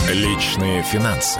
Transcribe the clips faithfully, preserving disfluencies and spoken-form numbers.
Личные финансы.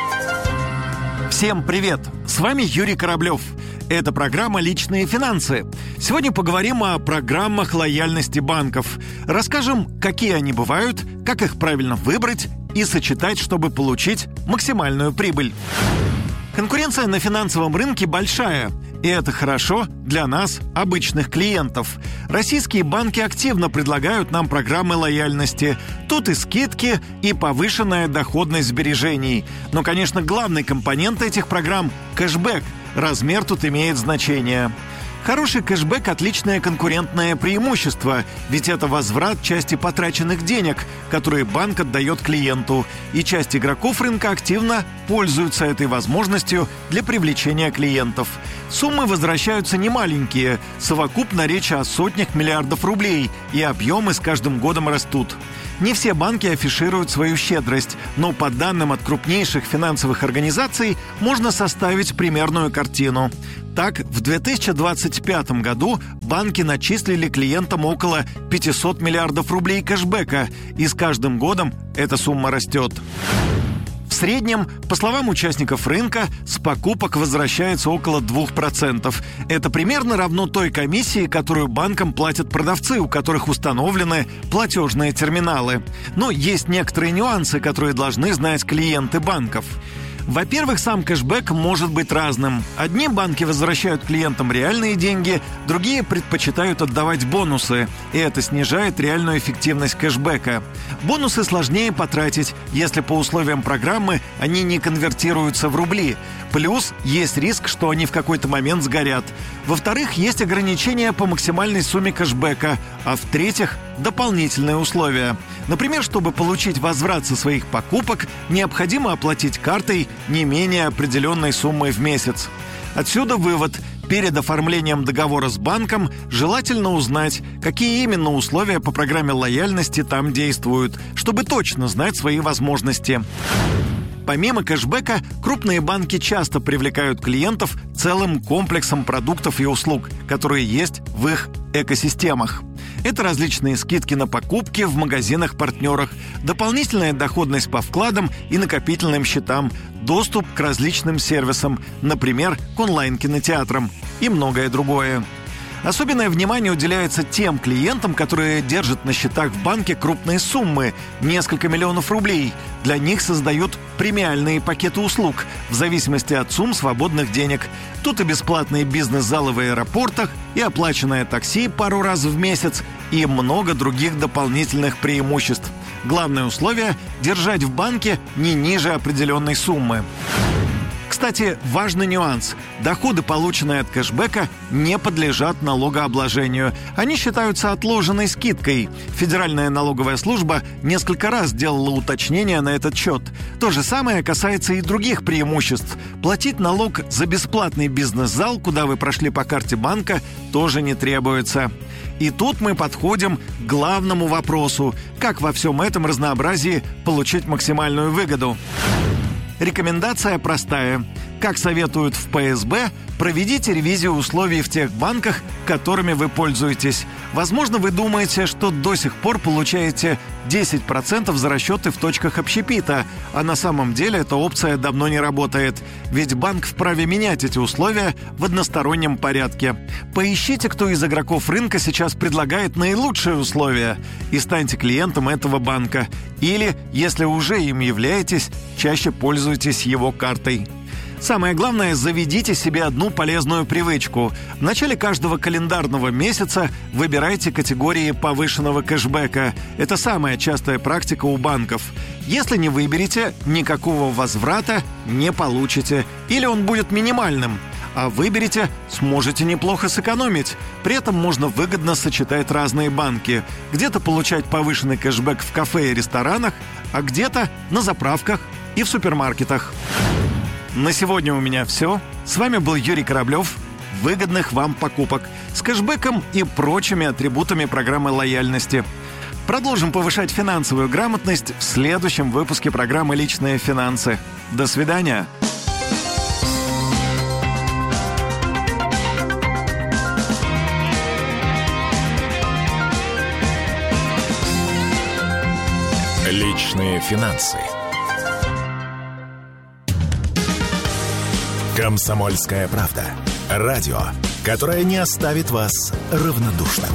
Всем привет! С вами Юрий Кораблев. Это программа «Личные финансы». Сегодня поговорим о программах лояльности банков. Расскажем, какие они бывают, как их правильно выбрать и сочетать, чтобы получить максимальную прибыль. Конкуренция на финансовом рынке большая, и это хорошо для нас, обычных клиентов. Российские банки активно предлагают нам программы лояльности. Тут и скидки, и повышенная доходность сбережений. Но, конечно, главный компонент этих программ – кэшбэк. Размер тут имеет значение. Хороший кэшбэк – отличное конкурентное преимущество, ведь это возврат части потраченных денег, которые банк отдает клиенту. И часть игроков рынка активно пользуются этой возможностью для привлечения клиентов. Суммы возвращаются немаленькие, совокупно речь о сотнях миллиардов рублей, и объемы с каждым годом растут. Не все банки афишируют свою щедрость, но по данным от крупнейших финансовых организаций можно составить примерную картину. Так, в две тысячи двадцать пятом году банки начислили клиентам около пятьсот миллиардов рублей кэшбэка, и с каждым годом эта сумма растет. В среднем, по словам участников рынка, с покупок возвращается около двух процентов. Это примерно равно той комиссии, которую банкам платят продавцы, у которых установлены платежные терминалы. Но есть некоторые нюансы, которые должны знать клиенты банков. Во-первых, сам кэшбэк может быть разным. Одни банки возвращают клиентам реальные деньги, другие предпочитают отдавать бонусы, и это снижает реальную эффективность кэшбэка. Бонусы сложнее потратить, если по условиям программы они не конвертируются в рубли. Плюс есть риск, что они в какой-то момент сгорят. Во-вторых, есть ограничения по максимальной сумме кэшбэка, а в-третьих, дополнительные условия. Например, чтобы получить возврат со своих покупок, необходимо оплатить картой не менее определенной суммы в месяц. Отсюда вывод. Перед оформлением договора с банком желательно узнать, какие именно условия по программе лояльности там действуют, чтобы точно знать свои возможности. Помимо кэшбэка, крупные банки часто привлекают клиентов целым комплексом продуктов и услуг, которые есть в их экосистемах. Это различные скидки на покупки в магазинах-партнерах, дополнительная доходность по вкладам и накопительным счетам, доступ к различным сервисам, например, к онлайн-кинотеатрам и многое другое. Особенное внимание уделяется тем клиентам, которые держат на счетах в банке крупные суммы – несколько миллионов рублей. Для них создают премиальные пакеты услуг в зависимости от сумм свободных денег. Тут и бесплатные бизнес-залы в аэропортах, и оплаченное такси пару раз в месяц, и много других дополнительных преимуществ. Главное условие – держать в банке не ниже определенной суммы. Кстати, важный нюанс. Доходы, полученные от кэшбэка, не подлежат налогообложению. Они считаются отложенной скидкой. Федеральная налоговая служба несколько раз делала уточнения на этот счет. То же самое касается и других преимуществ. Платить налог за бесплатный бизнес-зал, куда вы прошли по карте банка, тоже не требуется. И тут мы подходим к главному вопросу. Как во всем этом разнообразии получить максимальную выгоду? Рекомендация простая. Как советуют в пэ эс бэ, проведите ревизию условий в тех банках, которыми вы пользуетесь. Возможно, вы думаете, что до сих пор получаете десять процентов за расчеты в точках общепита, а на самом деле эта опция давно не работает, ведь банк вправе менять эти условия в одностороннем порядке. Поищите, кто из игроков рынка сейчас предлагает наилучшие условия, и станьте клиентом этого банка. Или, если уже им являетесь, чаще пользуйтесь его картой. Самое главное, заведите себе одну полезную привычку. В начале каждого календарного месяца выбирайте категории повышенного кэшбэка. Это самая частая практика у банков. Если не выберете, никакого возврата не получите. Или он будет минимальным. А выберете, сможете неплохо сэкономить. При этом можно выгодно сочетать разные банки. Где-то получать повышенный кэшбэк в кафе и ресторанах, а где-то на заправках и в супермаркетах. На сегодня у меня все. С вами был Юрий Кораблев. Выгодных вам покупок с кэшбэком и прочими атрибутами программы лояльности. Продолжим повышать финансовую грамотность в следующем выпуске программы «Личные финансы». До свидания. Личные финансы. «Комсомольская правда». Радио, которое не оставит вас равнодушным.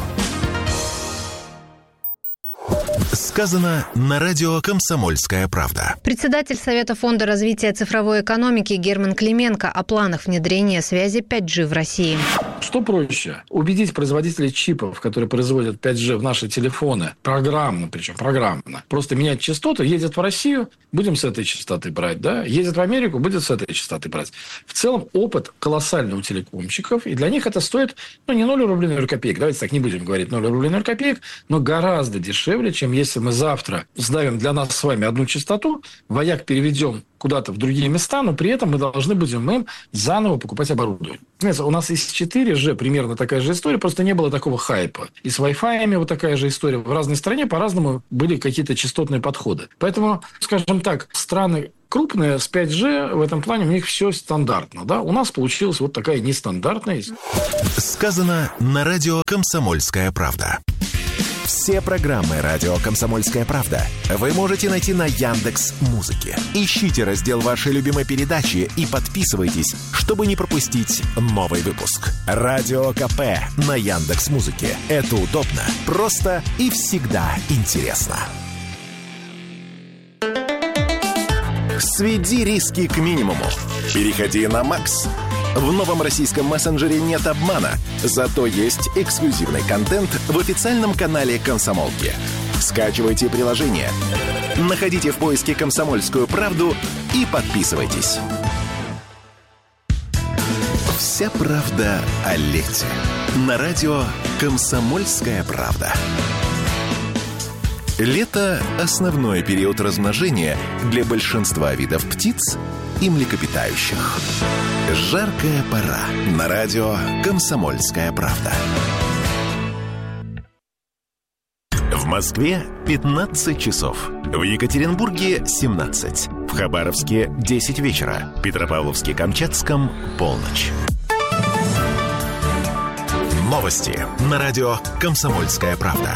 Сказано на радио «Комсомольская правда». Председатель Совета фонда развития цифровой экономики Герман Клименко о планах внедрения связи пять джи в России. Что проще? Убедить производителей чипов, которые производят пять джи в наши телефоны, программно, причем программно, просто менять частоты, едет в Россию, будем с этой частоты брать, да? Едет в Америку, будет с этой частоты брать. В целом опыт колоссальный у телекомщиков, и для них это стоит, ну, не ноль рублей ноль копеек, давайте так не будем говорить ноль рублей ноль копеек, но гораздо дешевле, чем если мы завтра сдавим для нас с вами одну частоту, вояк переведем куда-то в другие места, но при этом мы должны будем им заново покупать оборудование. Знаете, у нас и с четыре джи примерно такая же история, просто не было такого хайпа. И с Wi-Fi вот такая же история. В разной стране по-разному были какие-то частотные подходы. Поэтому, скажем так, страны крупные с пять джи в этом плане у них все стандартно. Да? У нас получилась вот такая нестандартная. Сказано на радио «Комсомольская правда». Все программы «Радио Комсомольская правда» вы можете найти на Яндекс.Музыке. Ищите раздел вашей любимой передачи и подписывайтесь, чтобы не пропустить новый выпуск. Радио КП на Яндекс.Музыке. Это удобно, просто и всегда интересно. Сведи риски к минимуму. Переходи на Макс. В новом российском мессенджере нет обмана, зато есть эксклюзивный контент в официальном канале «Комсомолки». Скачивайте приложение, находите в поиске «Комсомольскую правду» и подписывайтесь. Вся правда о лете. На радио «Комсомольская правда». Лето – основной период размножения для большинства видов птиц и млекопитающих. Жаркая пора. На радио «Комсомольская правда». В Москве пятнадцать часов. В Екатеринбурге семнадцать. В Хабаровске десять вечера. В Петропавловске-Камчатском полночь. Новости на радио «Комсомольская правда».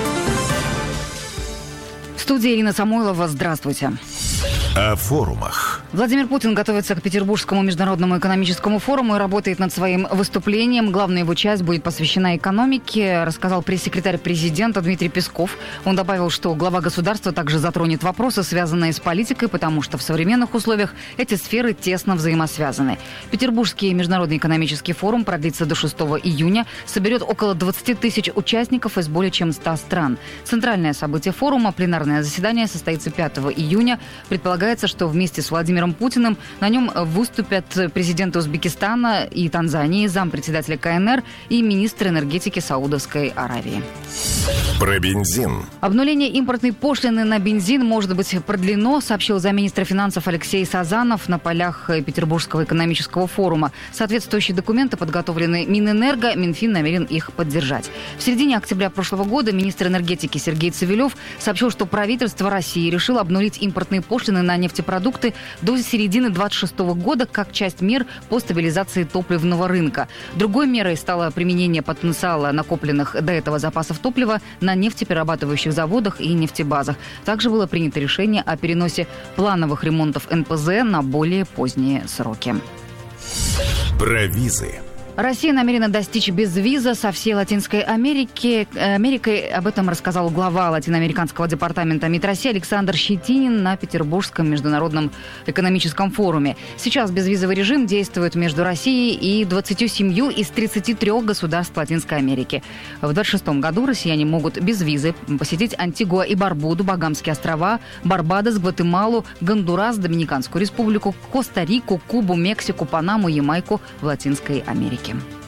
В студии Ирина Самойлова. Здравствуйте. О форумах. Владимир Путин готовится к Петербургскому международному экономическому форуму и работает над своим выступлением. Главная его часть будет посвящена экономике, рассказал пресс-секретарь президента Дмитрий Песков. Он добавил, что глава государства также затронет вопросы, связанные с политикой, потому что в современных условиях эти сферы тесно взаимосвязаны. Петербургский международный экономический форум продлится до шестого июня, соберет около двадцати тысяч участников из более чем ста стран. Центральное событие форума, пленарное заседание, состоится пятого июня. Предполагается, что вместе с Владимиром Путиным на нем выступят президенты Узбекистана и Танзании, зампредседателя ка эн эр и министр энергетики Саудовской Аравии. Про бензин. Обнуление импортной пошлины на бензин может быть продлено, сообщил замминистра финансов Алексей Сазанов на полях Петербургского экономического форума. Соответствующие документы подготовлены Минэнерго, Минфин намерен их поддержать. В середине октября прошлого года министр энергетики Сергей Цивилев сообщил, что правительство России решило обнулить импортные пошлины на нефтепродукты до середины двадцать шестого года как часть мер по стабилизации топливного рынка. Другой мерой стало применение потенциала накопленных до этого запасов топлива на нефтеперерабатывающих заводах и нефтебазах. Также было принято решение о переносе плановых ремонтов эн пэ зэ на более поздние сроки. Про визы. Россия намерена достичь безвиза со всей Латинской Америки. Америкой об этом рассказал глава Латиноамериканского департамента МИД России Александр Щетинин на Петербургском международном экономическом форуме. Сейчас безвизовый режим действует между Россией и двадцатью семью из тридцати трёх государств Латинской Америки. В двадцать шестом году россияне могут без визы посетить Антигуа и Барбуду, Багамские острова, Барбадос, Гватемалу, Гондурас, Доминиканскую республику, Коста-Рику, Кубу, Мексику, Панаму, Ямайку в Латинской Америке.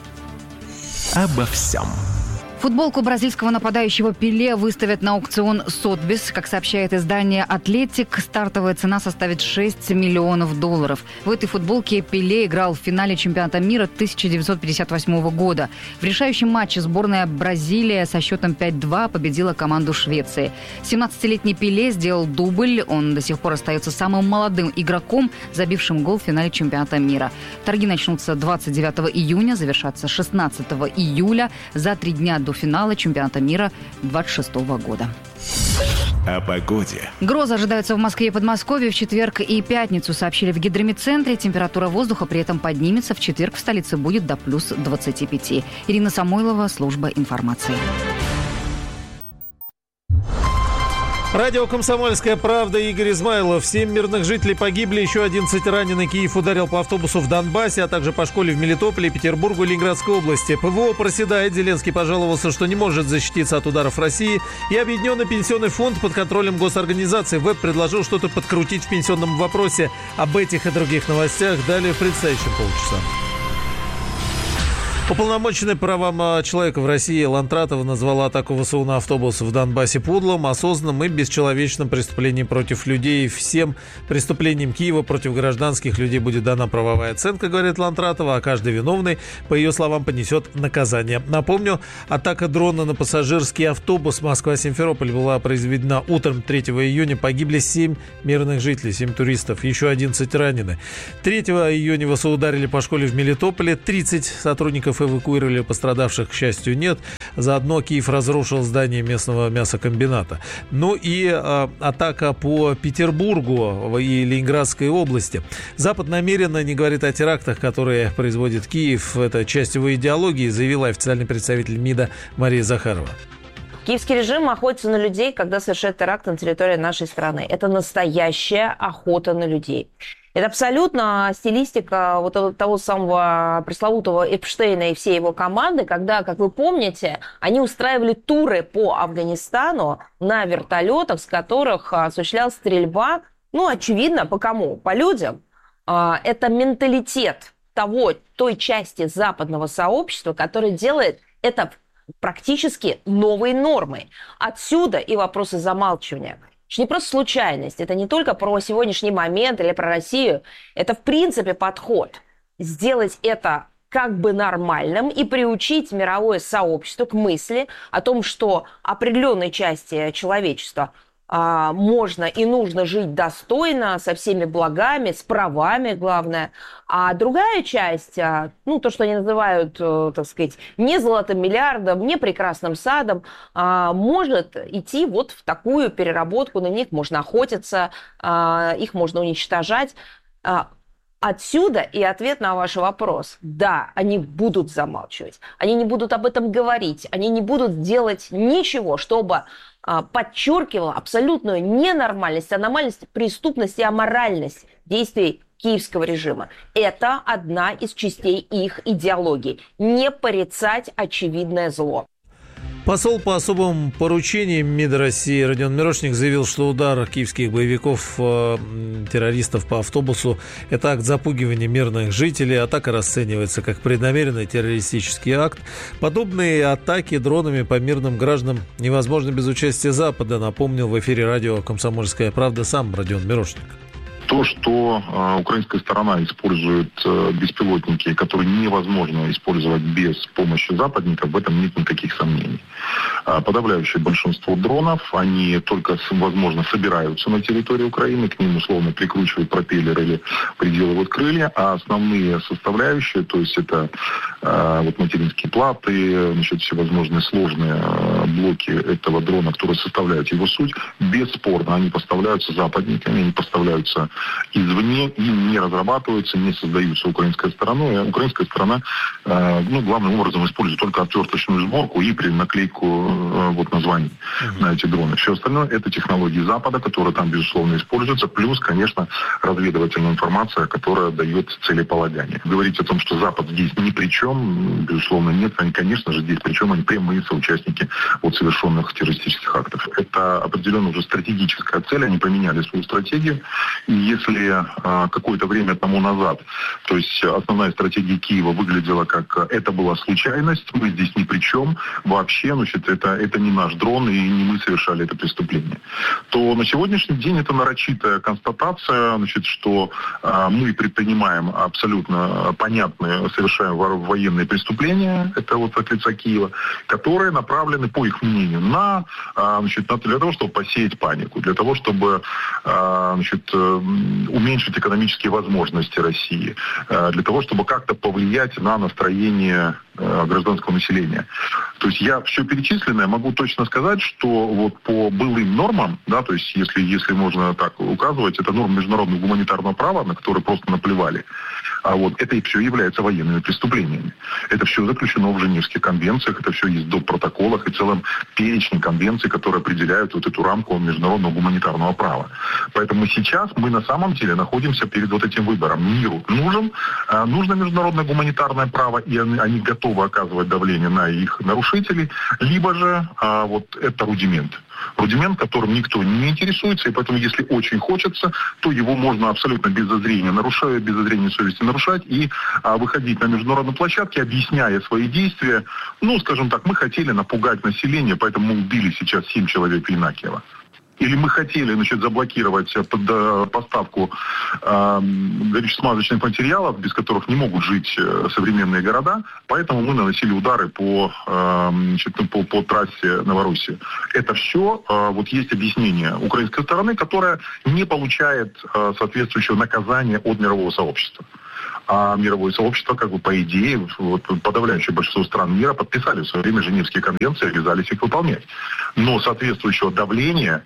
Обо всем. Футболку бразильского нападающего Пеле выставят на аукцион Сотбис. Как сообщает издание «Атлетик», стартовая цена составит шесть миллионов долларов. В этой футболке Пеле играл в финале чемпионата мира тысяча девятьсот пятьдесят восьмого года. В решающем матче сборная Бразилия со счетом пять-два победила команду Швеции. семнадцатилетний Пеле сделал дубль. Он до сих пор остается самым молодым игроком, забившим гол в финале чемпионата мира. Торги начнутся двадцать девятого июня, завершатся шестнадцатого июля, за три дня до финала чемпионата мира двадцать шестого года. О погоде. Грозы ожидаются в Москве и Подмосковье в четверг и пятницу, сообщили в гидрометцентре. Температура воздуха при этом поднимется. В четверг в столице будет до плюс двадцати пяти. Ирина Самойлова, служба информации. Радио «Комсомольская правда», Игорь Измайлов. Семь мирных жителей погибли, еще одиннадцать ранены. Киев ударил по автобусу в Донбассе, а также по школе в Мелитополе, Петербургу и Ленинградской области. ПВО проседает. Зеленский пожаловался, что не может защититься от ударов России. И Объединенный пенсионный фонд под контролем госорганизации ВЭП предложил что-то подкрутить в пенсионном вопросе. Об этих и других новостях далее в предстоящем полчаса. Уполномоченный по правам человека в России Лантратова назвала атаку ВСУ на автобус в Донбассе подлым, осознанным и бесчеловечным преступлением против людей. Всем преступлениям Киева против гражданских людей будет дана правовая оценка, говорит Лантратова, а каждый виновный, по ее словам, понесет наказание. Напомню, атака дрона на пассажирский автобус Москва-Симферополь была произведена утром третьего июня. Погибли семь мирных жителей, семь туристов, еще одиннадцать ранены. третьего июня ВСУ ударили по школе в Мелитополе. тридцать сотрудников эвакуировали, пострадавших, к счастью, нет. Заодно Киев разрушил здание местного мясокомбината. Ну и э, атака по Петербургу и Ленинградской области. Запад намеренно не говорит о терактах, которые производит Киев. Это часть его идеологии, заявила официальный представитель МИДа Мария Захарова. Киевский режим охотится на людей, когда совершает теракт на территории нашей страны. Это настоящая охота на людей. Это абсолютно стилистика вот того самого пресловутого Эпштейна и всей его команды, когда, как вы помните, они устраивали туры по Афганистану на вертолетах, с которых осуществлялась стрельба, ну, очевидно, по кому? По людям. Это менталитет того, той части западного сообщества, которая делает это практически новой нормой. Отсюда и вопросы замалчивания. Это не просто случайность, это не только про сегодняшний момент или про Россию, это в принципе подход. Сделать это как бы нормальным и приучить мировое сообщество к мысли о том, что определенной части человечества а, можно и нужно жить достойно, со всеми благами, с правами, главное. А другая часть, а, ну, то, что они называют, так сказать, не золотым миллиардом, не прекрасным садом, а, может идти вот в такую переработку, на них можно охотиться, а, их можно уничтожать. А, Отсюда и ответ на ваш вопрос. Да, они будут замалчивать, они не будут об этом говорить, они не будут делать ничего, чтобы а, подчеркивало абсолютную ненормальность, аномальность, преступность и аморальность действий киевского режима. Это одна из частей их идеологии. Не порицать очевидное зло. Посол по особым поручениям МИДа России Родион Мирошник заявил, что удар киевских боевиков, э, террористов по автобусу – это акт запугивания мирных жителей. Атака расценивается как преднамеренный террористический акт. Подобные атаки дронами по мирным гражданам невозможны без участия Запада, напомнил в эфире радио «Комсомольская правда» сам Родион Мирошник. То, что э, украинская сторона использует э, беспилотники, которые невозможно использовать без помощи западников, в этом нет никаких сомнений. А подавляющее большинство дронов, они только, возможно, собираются на территории Украины, к ним условно прикручивают пропеллер или приделывают крылья, а основные составляющие, то есть это э, вот материнские платы, значит, всевозможные сложные э, блоки этого дрона, которые составляют его суть, бесспорно, они поставляются западниками, они поставляются извне, и не разрабатываются, не создаются украинской стороной. А украинская сторона, э, ну, главным образом использует только отверточную сборку и при наклейку э, вот названий uh-huh. на эти дроны. Все остальное это технологии Запада, которые там, безусловно, используются, плюс, конечно, разведывательная информация, которая дает целеполагание. Говорить о том, что Запад здесь ни при чем, безусловно, нет. Они, конечно же, здесь причем они прямые соучастники вот совершенных террористических актов. Это определенно уже стратегическая цель, они поменяли свою стратегию. И если а, какое-то время тому назад, то есть основная стратегия Киева выглядела как это была случайность, мы здесь ни при чем, вообще, значит, это, это не наш дрон, и не мы совершали это преступление, то на сегодняшний день это нарочитая констатация, значит, что а, мы предпринимаем абсолютно понятные, совершаем во- военные преступления, это вот от лица Киева, которые направлены, по их мнению, на, значит, для того, чтобы посеять панику, для того, чтобы, значит, уменьшить экономические возможности России, для того, чтобы как-то повлиять на настроение гражданского населения. То есть я все перечисленное могу точно сказать, что вот по былым нормам, да, то есть если, если можно так указывать, это нормы международного гуманитарного права, на которые просто наплевали. А вот это и все является военными преступлениями. Это все заключено в Женевских конвенциях, это все есть в доп. Протоколах и целом перечне конвенций, которые определяют вот эту рамку международного гуманитарного права. Поэтому сейчас мы на самом деле находимся перед вот этим выбором. Миру нужен, нужно международное гуманитарное право, и они, они готовы оказывать давление на их нарушителей, либо же а, вот это рудимент. Рудимент, которым никто не интересуется, и поэтому, если очень хочется, то его можно абсолютно без зазрения нарушать, без зазрения совести нарушать и а, выходить на международной площадке, объясняя свои действия. Ну, скажем так, мы хотели напугать население, поэтому мы убили сейчас семь человек в Янакиево. Или мы хотели, значит, заблокировать под, поставку э, горюче-смазочных материалов, без которых не могут жить современные города, поэтому мы наносили удары по, э, значит, по, по трассе Новороссии. Это все, э, вот есть объяснение украинской стороны, которое не получает э, соответствующего наказания от мирового сообщества. А мировое сообщество, как бы, по идее, вот, подавляющее большинство стран мира подписали в свое время Женевские конвенции и обязались их выполнять. Но соответствующего давления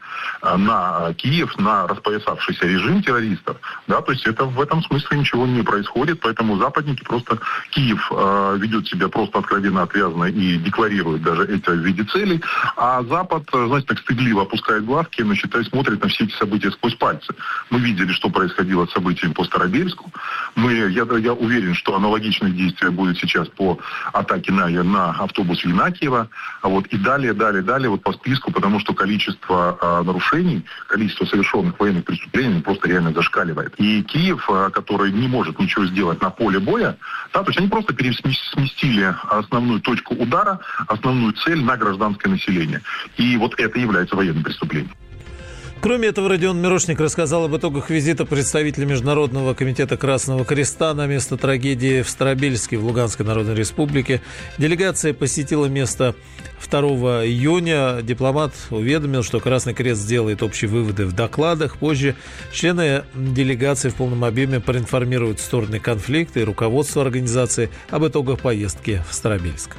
на Киев, на распоясавшийся режим террористов, да, то есть это в этом смысле ничего не происходит, поэтому западники просто, Киев э, ведет себя просто откровенно отвязно и декларирует даже это в виде целей, а Запад, знаете, так стыдливо опускает глазки, значит, и смотрит на все эти события сквозь пальцы. Мы видели, что происходило с событиями по Старобельску. Мы, я Я уверен, что аналогичные действия будут сейчас по атаке на, на автобус Янакиева. А вот и далее, далее, далее вот по списку, потому что количество а, нарушений, количество совершенных военных преступлений просто реально зашкаливает. И Киев, а, который не может ничего сделать на поле боя, да, то есть они просто пересместили основную точку удара, основную цель на гражданское население. И вот это является военным преступлением. Кроме этого, Родион Мирошник рассказал об итогах визита представителя Международного комитета Красного Креста на место трагедии в Старобельске в Луганской Народной Республике. Делегация посетила место второго июня. Дипломат уведомил, что Красный Крест сделает общие выводы в докладах. Позже члены делегации в полном объеме проинформируют стороны конфликта и руководство организации об итогах поездки в Старобельск.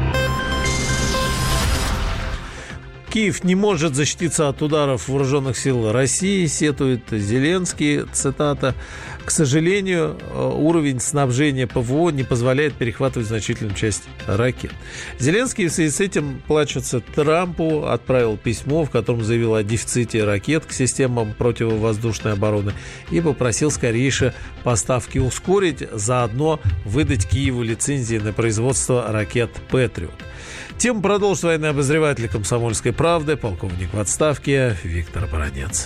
Киев не может защититься от ударов вооруженных сил России, сетует Зеленский, цитата. К сожалению, уровень снабжения ПВО не позволяет перехватывать значительную часть ракет. Зеленский в связи с этим плачется Трампу, отправил письмо, в котором заявил о дефиците ракет к системам противовоздушной обороны и попросил скорейшие поставки ускорить, заодно выдать Киеву лицензии на производство ракет «Патриот». Тему продолжит военный обозреватель «Комсомольской правды», полковник в отставке Виктор Баранец.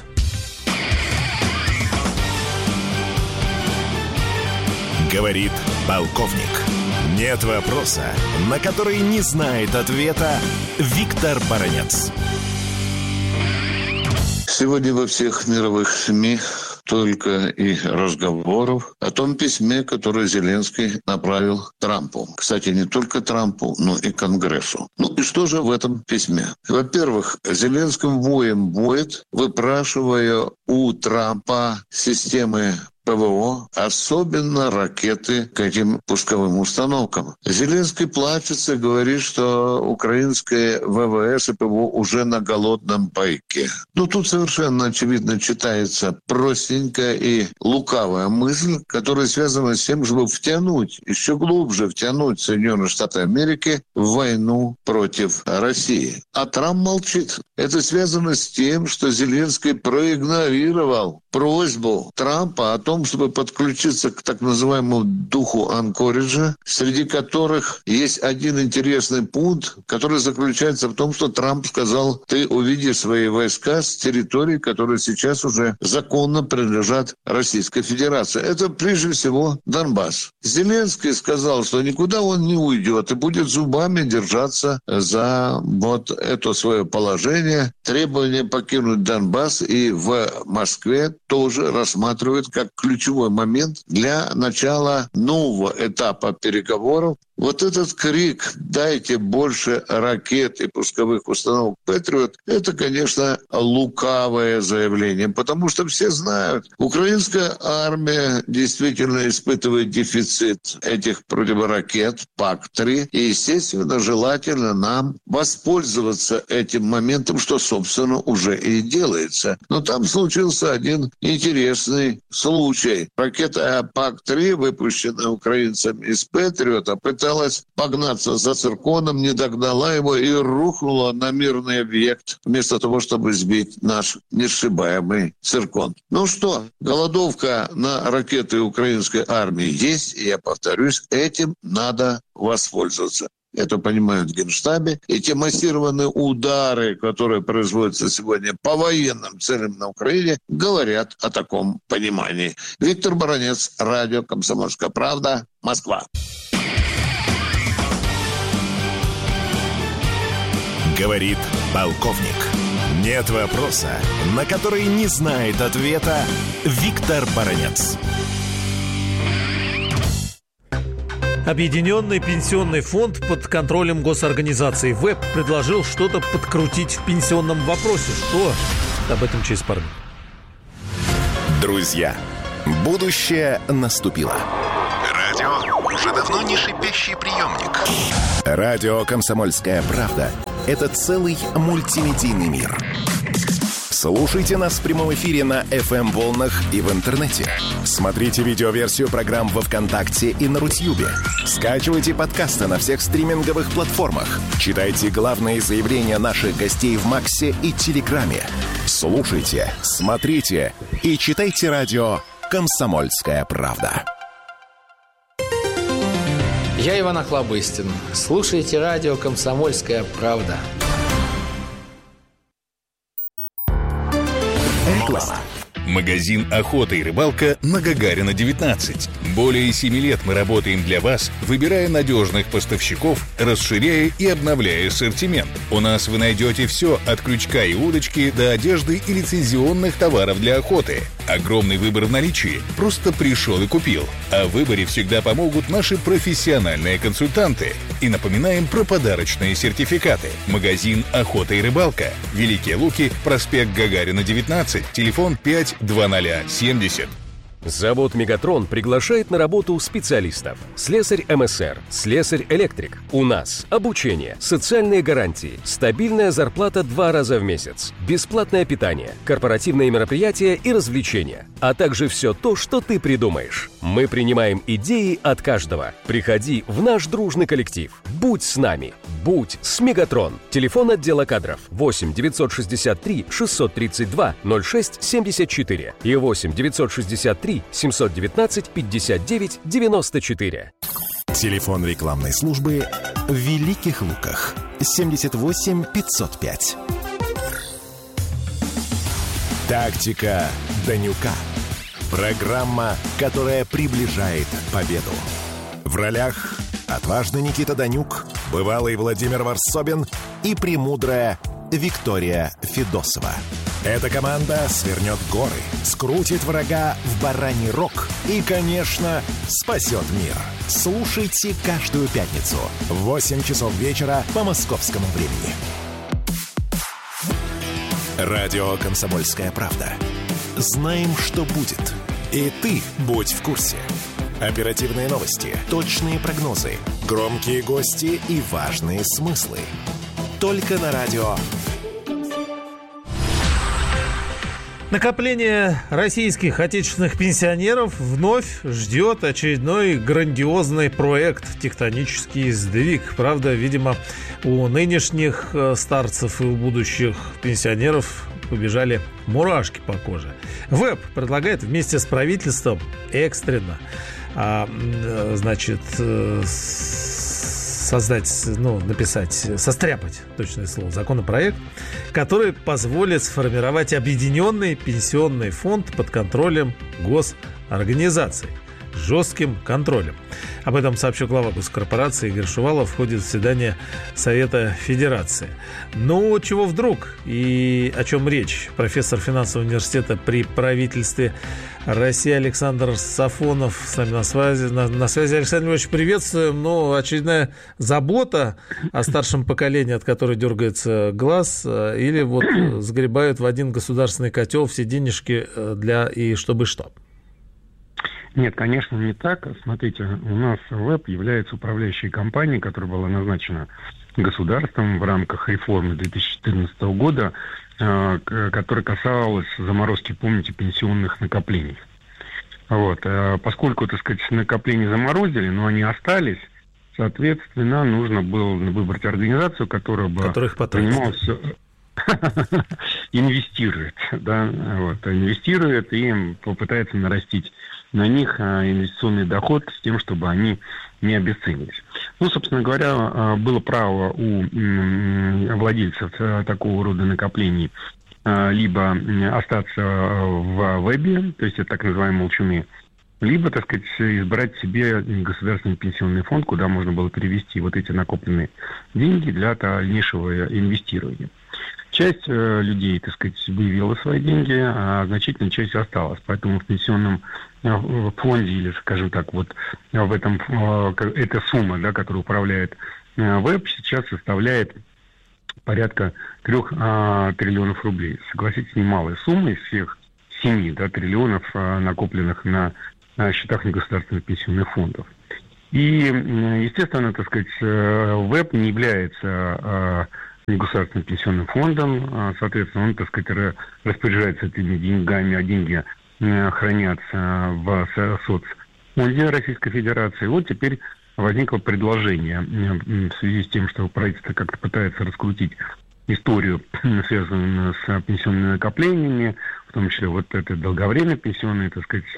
Говорит полковник. Нет вопроса, на который не знает ответа Виктор Баранец. Сегодня во всех мировых СМИ только и разговоров о том письме, которое Зеленский направил Трампу. Кстати, не только Трампу, но и Конгрессу. Ну и что же в этом письме? Во-первых, Зеленским воем воет, выпрашивая у Трампа системы ПВО, особенно ракеты к этим пусковым установкам. Зеленский плачется, говорит, что украинское ВВС и ПВО уже на голодном пайке. Ну, тут совершенно очевидно читается простенькая и лукавая мысль, которая связана с тем, чтобы втянуть, еще глубже втянуть Соединенные Штаты Америки в войну против России. А Трамп молчит. Это связано с тем, что Зеленский проигнорировал просьбу Трампа о том, чтобы подключиться к так называемому духу Анкориджа, среди которых есть один интересный пункт, который заключается в том, что Трамп сказал: ты увидишь свои войска с территорий, которые сейчас уже законно принадлежат Российской Федерации. Это прежде всего Донбасс. Зеленский сказал, что никуда он не уйдет и будет зубами держаться за вот это свое положение. Требование покинуть Донбасс и в Москве тоже рассматривают как ключевой момент для начала нового этапа переговоров Вот этот крик «дайте больше ракет и пусковых установок Патриот» — это, конечно, лукавое заявление, потому что все знают, украинская армия действительно испытывает дефицит этих противоракет пак три, и, естественно, желательно нам воспользоваться этим моментом, что, собственно, уже и делается. Но там случился один интересный случай. Ракета пак три, выпущенная украинцами из Патриота, пыталась погнаться за цирконом, не догнала его и рухнула на мирный объект, вместо того, чтобы сбить наш несшибаемый циркон. Ну что, голодовка на ракеты украинской армии есть, и я повторюсь, этим надо воспользоваться. Это понимают в Генштабе. И те массированные удары, которые производятся сегодня по военным целям на Украине, говорят о таком понимании. Виктор Баранец, радио «Комсомольская правда», Москва. Говорит полковник. Нет вопроса, на который не знает ответа Виктор Баранец. Объединенный пенсионный фонд под контролем госорганизации ВЭП предложил что-то подкрутить в пенсионном вопросе. Что? Об этом через пару минут. Друзья, будущее наступило. Радио уже давно не шипящий приемник. Радио «Комсомольская правда» — это целый мультимедийный мир. Слушайте нас в прямом эфире на эф эм-волнах и в интернете. Смотрите видеоверсию программ во ВКонтакте и на Рутьюбе. Скачивайте подкасты на всех стриминговых платформах. Читайте главные заявления наших гостей в Максе и Телеграме. Слушайте, смотрите и читайте радио «Комсомольская правда». Я Иван Охлобыстин. Слушайте радио «Комсомольская правда». Реклама. Магазин «Охота и рыбалка» на Гагарина, девятнадцать. Более семи лет мы работаем для вас, выбирая надежных поставщиков, расширяя и обновляя ассортимент. У нас вы найдете все от крючка и удочки до одежды и лицензионных товаров для охоты. Огромный выбор в наличии. Просто пришел и купил. А в выборе всегда помогут наши профессиональные консультанты. И напоминаем про подарочные сертификаты. Магазин «Охота и рыбалка». Великие Луки, проспект Гагарина, девятнадцать, телефон пять два ноль семьдесят. Завод «Мегатрон» приглашает на работу специалистов. Слесарь эм эс эр, слесарь-электрик. У нас обучение, социальные гарантии, стабильная зарплата два раза в месяц, бесплатное питание, корпоративные мероприятия и развлечения, а также все то, что ты придумаешь. Мы принимаем идеи от каждого. Приходи в наш дружный коллектив. Будь с нами. Будь с «Мегатрон». Телефон отдела кадров восемь девятьсот шестьдесят три шестьсот тридцать два ноль шесть семьдесят четыре и восемь девятьсот шестьдесят три семьсот девятнадцать пятьдесят девять девяносто четыре. Телефон рекламной службы в Великих Луках семьдесят восемь пятьсот пять. Тактика Данюка. Программа, которая приближает победу. В ролях отважный Никита Данюк, бывалый Владимир Варсобин и премудрая Виктория Федосова. Эта команда свернет горы, скрутит врага в бараний рог и, конечно, спасет мир. Слушайте каждую пятницу в восемь часов вечера по московскому времени. Радио «Комсомольская правда». Знаем, что будет. И ты будь в курсе. Оперативные новости, точные прогнозы, громкие гости и важные смыслы. Только на радио. Накопление российских отечественных пенсионеров вновь ждет очередной грандиозный проект «Тектонический сдвиг». Правда, видимо, у нынешних старцев и у будущих пенсионеров побежали мурашки по коже. ВЭП предлагает вместе с правительством экстренно, а, значит, создать, ну, написать, состряпать, точное слово, законопроект, который позволит сформировать объединенный пенсионный фонд под контролем госорганизаций. жестким контролем. Об этом сообщил глава госкорпорации Игорь Шувалов в ходе заседания Совета Федерации. Ну, чего вдруг и о чем речь? Профессор финансового университета при правительстве России Александр Сафонов с нами на связи. На, на связи, Александр Львович, приветствуем. Ну, очередная забота о старшем поколении, от которой дергается глаз, или вот сгребают в один государственный котел все денежки для и чтобы что? Нет, конечно, не так. Смотрите, у нас ВЭБ является управляющей компанией, которая была назначена государством в рамках реформы две тысячи четырнадцатого года, которая касалась заморозки, помните, пенсионных накоплений. Вот. Поскольку, так сказать, накопления заморозили, но они остались, соответственно, нужно было выбрать организацию, которая бы занималась... инвестирует, да, вот, инвестирует и попытается нарастить на них инвестиционный доход с тем, чтобы они не обесценились. Ну, собственно говоря, было право у владельцев такого рода накоплений либо остаться в ВЭБе, то есть это так называемые молчуны, либо, так сказать, избрать себе государственный пенсионный фонд, куда можно было перевести вот эти накопленные деньги для дальнейшего инвестирования. Часть э, людей, так сказать, выявила свои деньги, а значительная часть осталась. Поэтому в пенсионном э, фонде, или, скажем так, вот в этом, э, эта сумма, да, которая управляет э, ВЭБ, сейчас составляет порядка трех э, триллионов рублей. Согласитесь, немалая сумма из всех семи, да, триллионов, э, накопленных на э, счетах негосударственных пенсионных фондов. И, э, естественно, так сказать, э, ВЭБ не является... Э, негосударственным пенсионным фондом, соответственно, он, так сказать, распоряжается этими деньгами, а деньги хранятся в соцфонде Российской Федерации. И вот теперь возникло предложение в связи с тем, что правительство как-то пытается раскрутить историю, связанную с пенсионными накоплениями, в том числе вот это долговременное пенсионное, так сказать,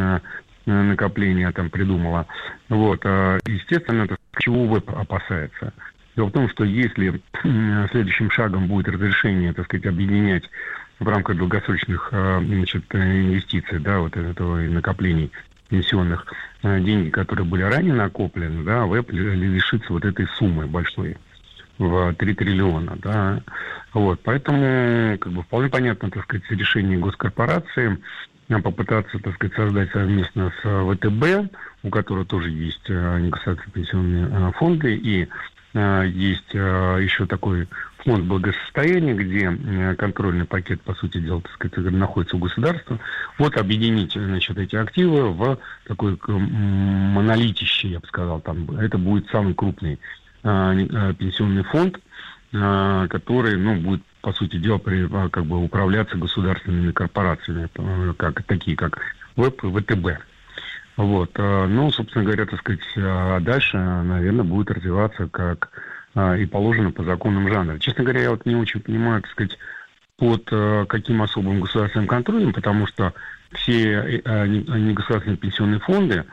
накопление там придумало. Вот, естественно, это чего ВЭБ опасается? Дело в том, что если следующим шагом будет разрешение, так сказать, объединять в рамках долгосрочных, значит, инвестиций, да, вот этого накоплений пенсионных, деньги, которые были ранее накоплены, да, ВЭБ лишится вот этой суммы большой в три триллиона, да. Вот, поэтому, как бы, вполне понятно, так сказать, решение госкорпорации попытаться, так сказать, создать совместно с ВТБ, у которого тоже есть негосударственные пенсионные фонды, и есть еще такой фонд благосостояния, где контрольный пакет, по сути дела, так сказать, находится у государства. Вот объединить, значит, эти активы в такой монолитище, я бы сказал. Там, это будет самый крупный пенсионный фонд, который, ну, будет, по сути дела, при, как бы управляться государственными корпорациями, как, такие как ВЭБ и ВТБ. Вот, ну, собственно говоря, так сказать, дальше, наверное, будет развиваться как и положено по законам жанра. Честно говоря, я вот не очень понимаю, так сказать, под каким особым государственным контролем, потому что все негосударственные пенсионные фонды,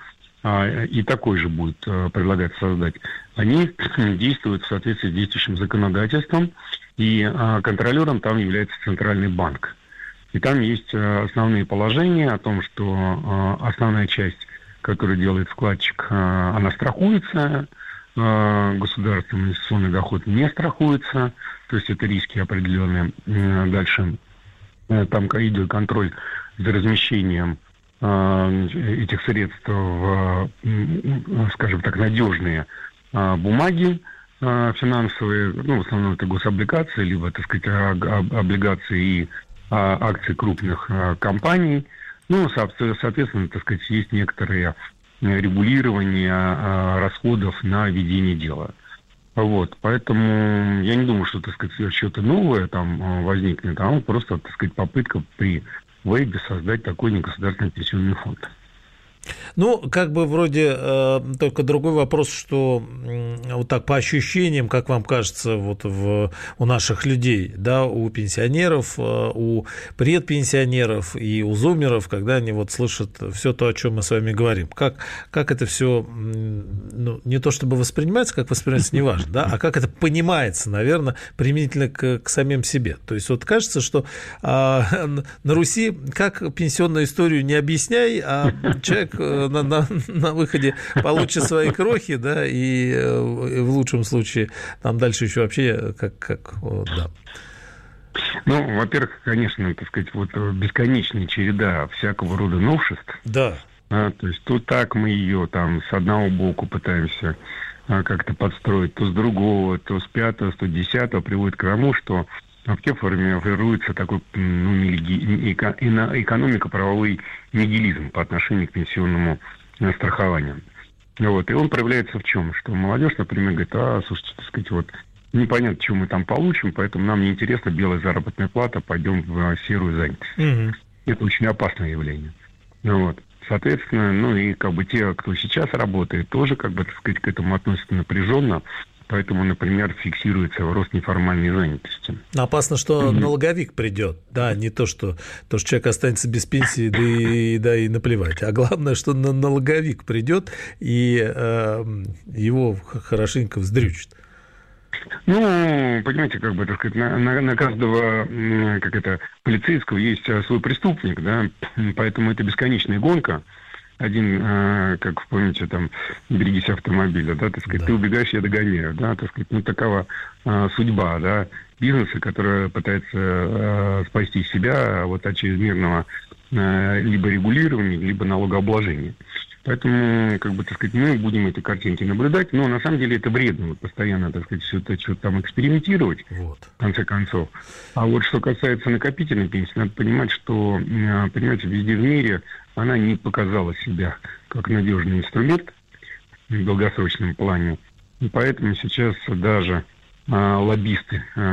и такой же будет предлагать создать, они действуют в соответствии с действующим законодательством, и контролером там является Центральный банк. И там есть основные положения о том, что основная часть, которую делает вкладчик, она страхуется, государственный инвестиционный доход не страхуется, то есть это риски определенные. Дальше там идет контроль за размещением этих средств в, скажем так, надежные бумаги финансовые, ну, в основном это гособлигации, либо, так сказать, облигации и акции крупных компаний. Ну, соответственно, так сказать, есть некоторые регулирования расходов на ведение дела. Вот, поэтому я не думаю, что, так сказать, что-то новое там возникнет, а просто, так сказать, попытка при ВЭБе создать такой негосударственный пенсионный фонд. Ну, как бы вроде э, только другой вопрос, что э, вот так по ощущениям, как вам кажется, вот в, у наших людей, да, у пенсионеров, э, у предпенсионеров и у зумеров, когда они вот слышат все то, о чем мы с вами говорим, как, как это все, ну, не то чтобы воспринимается, как воспринимается, не важно, да, а как это понимается, наверное, применительно к, к самим себе. То есть вот кажется, что э, на Руси как пенсионную историю не объясняй, а человек на, на, на выходе получит свои крохи, да, и, и в лучшем случае там дальше еще вообще как, как вот, да. Ну, во-первых, конечно, так сказать, вот бесконечная череда всякого рода новшеств. Да. А, то есть то так мы ее там с одного боку пытаемся а, как-то подстроить, то с другого, то с пятого, то с десятого, приводит к тому, что вообще формируется такой ну, нелеги... эко... экономико-правовой нигилизм по отношению к пенсионному страхованию. Вот. И он проявляется в чем? Что молодежь, например, говорит, а, слушайте, так сказать, вот непонятно, что мы там получим, поэтому нам не интересна белая заработная плата, пойдем в серую занятость. Mm-hmm. Это очень опасное явление. Вот. Соответственно, ну и как бы те, кто сейчас работает, тоже, как бы, так сказать, к этому относятся напряженно. Поэтому, например, фиксируется рост неформальной занятости. Опасно, что mm-hmm. налоговик придет. Да, не то, что, то, что человек останется без пенсии, да и, да и наплевать. А главное, что налоговик придет и э, его хорошенько вздрючит. Ну, понимаете, как бы, так сказать, на, на, на каждого, как это, полицейского есть свой преступник, да, поэтому это бесконечная гонка. Один, как вы помните, там, берегись автомобиля, да, так сказать, да. Ты убегаешь, я догоняю, да, так сказать, ну, такова а, судьба, да, бизнеса, который пытается а, спасти себя вот от чрезмерного а, либо регулирования, либо налогообложения. Поэтому, как бы, так сказать, мы будем эти картинки наблюдать, но на самом деле это вредно, вот, постоянно, так сказать, все это что-то там экспериментировать, вот. В конце концов. А вот что касается накопительной пенсии, надо понимать, что, понимаете, везде в мире она не показала себя как надежный инструмент в долгосрочном плане, и поэтому сейчас даже а, лоббисты а,